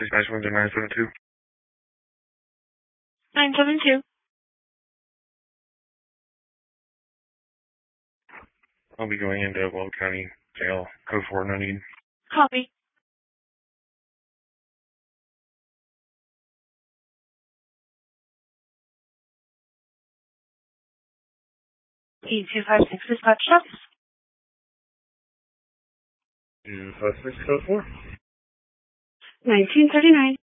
Dispatch 10972. 972. I'll be going into Will County Jail, code 490. Copy. 8256 dispatch office. 256 code 4. 1939.